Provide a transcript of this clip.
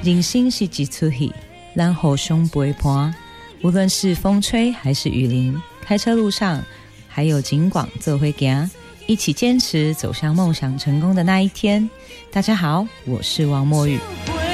人生是一出戏，咱互相陪伴。无论是风吹还是雨淋，开车路上还有景广做伙行，一起坚持走向梦想成功的那一天。大家好，我是王墨玉。